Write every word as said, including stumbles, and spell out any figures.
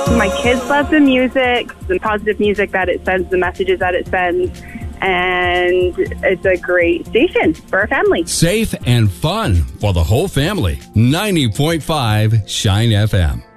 My kids love the music, the positive music that it sends, the messages that it sends, and it's a great station for our family. Safe and fun for the whole family. ninety point five Shine F M.